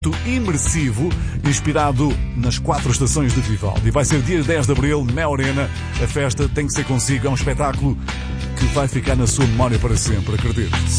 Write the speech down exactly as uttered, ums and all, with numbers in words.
imersivo, inspirado nas quatro estações de Vivaldi. E vai ser dia dez de abril, na Arena. A festa tem que ser consigo, é um espetáculo que vai ficar na sua memória para sempre, acredite.